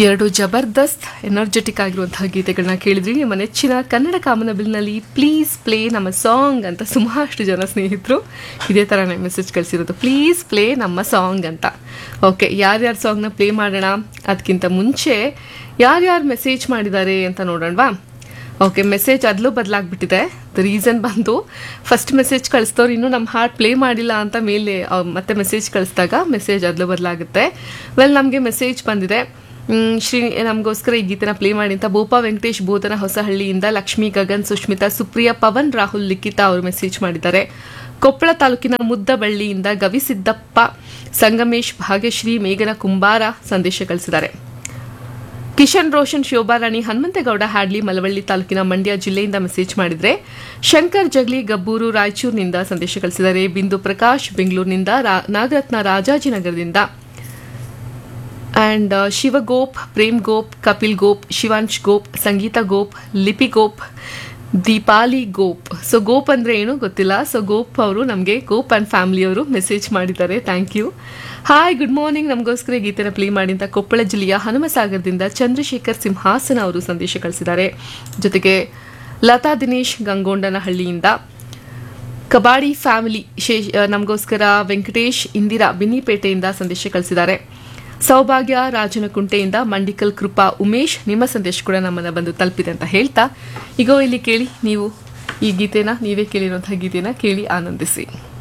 ಎರಡು ಜಬರ್ದಸ್ತ್ ಎನರ್ಜೆಟಿಕ್ ಆಗಿರುವಂತಹ ಗೀತೆಗಳನ್ನ ಕೇಳಿದ್ರಿ. ನಿಮ್ಮ ನೆಚ್ಚಿನ ಕನ್ನಡ ಕಾಮನಬಿಲ್ನಲ್ಲಿ ಪ್ಲೀಸ್ ಪ್ಲೇ ನಮ್ಮ ಸಾಂಗ್ ಅಂತ ಸುಮಾರಷ್ಟು ಜನ ಸ್ನೇಹಿತರು ಇದೇ ಥರ ಮೆಸೇಜ್ ಕಳಿಸಿರೋದು, ಪ್ಲೀಸ್ ಪ್ಲೇ ನಮ್ಮ ಸಾಂಗ್ ಅಂತ. ಓಕೆ, ಯಾರ್ಯಾರು ಸಾಂಗ್ನ ಪ್ಲೇ ಮಾಡೋಣ, ಅದಕ್ಕಿಂತ ಮುಂಚೆ ಯಾರ್ಯಾರು ಮೆಸೇಜ್ ಮಾಡಿದ್ದಾರೆ ಅಂತ ನೋಡೋಣವಾ. Okay, message ಅದಲು ಬದಲಾಗ್ಬಿಟ್ಟಿದೆ. ದ ರೀಸನ್ ಬಂದು ಫಸ್ಟ್ ಮೆಸೇಜ್ ಕಳಿಸ್ತವ್ರು ಇನ್ನೂ ನಮ್ಮ ಹಾರ್ಟ್ ಪ್ಲೇ ಮಾಡಿಲ್ಲ ಅಂತ ಮೇಲೆ ಮತ್ತೆ ಮೆಸೇಜ್ ಕಳಿಸಿದಾಗ ಮೆಸೇಜ್ ಅದಲು ಬದಲಾಗುತ್ತೆ. ವೆಲ್, ನಮಗೆ ಮೆಸೇಜ್ ಬಂದಿದೆ, ನಮಗೋಸ್ಕರ ಈ ಗೀತೆನ ಪ್ಲೇ ಮಾಡಿ ಅಂತ ಬೋಪಾ ವೆಂಕಟೇಶ್ ಬೋಧನ ಹೊಸಹಳ್ಳಿಯಿಂದ ಲಕ್ಷ್ಮಿ, ಗಗನ್, ಸುಷ್ಮಿತಾ, ಸುಪ್ರಿಯಾ, ಪವನ್, ರಾಹುಲ್, ಲಿಖಿತಾ ಅವರು ಮೆಸೇಜ್ ಮಾಡಿದ್ದಾರೆ. ಕೊಪ್ಪಳ ತಾಲೂಕಿನ ಮುದ್ದಬಳ್ಳಿಯಿಂದ ಗವಿಸಿದ್ದಪ್ಪ, ಸಂಗಮೇಶ್, ಭಾಗ್ಯಶ್ರೀ, ಮೇಘನ ಕುಂಬಾರ ಸಂದೇಶ ಕಳಿಸಿದ್ದಾರೆ. ಕಿಶನ್ ರೋಷನ್, ಶೋಭಾರಾಣಿ, ಹನುಮಂತೇಗೌಡ ಹ್ಯಾಡ್ಲಿ, ಮಲವಳ್ಳಿ ತಾಲೂಕಿನ ಮಂಡ್ಯ ಜಿಲ್ಲೆಯಿಂದ ಮೆಸೇಜ್ ಮಾಡಿದರೆ. ಶಂಕರ್ ಜಗ್ಲಿ, ಗಬ್ಬೂರು, ರಾಯಚೂರಿನಿಂದ ಸಂದೇಶ ಕಳಿಸಿದ್ದಾರೆ. ಬಿಂದು ಪ್ರಕಾಶ್, ಬೆಂಗಳೂರಿನಿಂದ, ನಾಗರತ್ನ, ರಾಜಾಜಿನಗರದಿಂದ, ಆ್ಯಂಡ್ ಶಿವಗೋಪ್, ಪ್ರೇಮ್ ಗೋಪ್, ಕಪಿಲ್ ಗೋಪ್, ಶಿವಾಂಶ್ ಗೋಪ್, ಸಂಗೀತ ಗೋಪ್, ಲಿಪಿ ಗೋಪ್, ದೀಪಾಲಿ ಗೋಪ್. ಸೊ ಗೋಪ್ ಅಂದರೆ ಏನು ಗೊತ್ತಿಲ್ಲ. ಸೊ ಗೋಪ್ ಅವರು ನಮಗೆ ಗೋಪ್ ಆ್ಯಂಡ್ ಫ್ಯಾಮಿಲಿಯವರು ಮೆಸೇಜ್ ಮಾಡಿದ್ದಾರೆ. Thank you. Hi, good morning, ನಮಗೋಸ್ಕರ ಗೀತೆನ ಪ್ಲೇ ಮಾಡಿ ಅಂತ ಕೊಪ್ಪಳ ಜಿಲ್ಲೆಯ ಹನುಮಸಾಗರದಿಂದ ಚಂದ್ರಶೇಖರ್ ಸಿಂಹಾಸನ ಅವರು ಸಂದೇಶ ಕಳಿಸಿದ್ದಾರೆ. ಜೊತೆಗೆ ಲತಾ ದಿನೇಶ್, ಗಂಗೊಂಡನಹಳ್ಳಿಯಿಂದ, ಕಬಾಡಿ ಫ್ಯಾಮಿಲಿ ನಮಗೋಸ್ಕರ ವೆಂಕಟೇಶ್, ಇಂದಿರಾ, ಬಿನ್ನಿಪೇಟೆಯಿಂದ ಸಂದೇಶ ಕಳಿಸಿದ್ದಾರೆ. ಸೌಭಾಗ್ಯ, ರಾಜನಕುಂಟೆಯಿಂದ, ಮಂಡಿಕಲ್ ಕೃಪಾ, ಉಮೇಶ್, ನಿಮ್ಮ ಸಂದೇಶ ಕೂಡ ನಮ್ಮನ್ನು ಬಂದು ತಲುಪಿದೆ ಅಂತ ಹೇಳ್ತಾ, ಈಗ ಇಲ್ಲಿ ಕೇಳಿ ನೀವು ಈ ಗೀತೆನ, ನೀವೇ ಕೇಳಿರುವಂತಹ ಗೀತೆನ ಕೇಳಿ ಆನಂದಿಸಿ.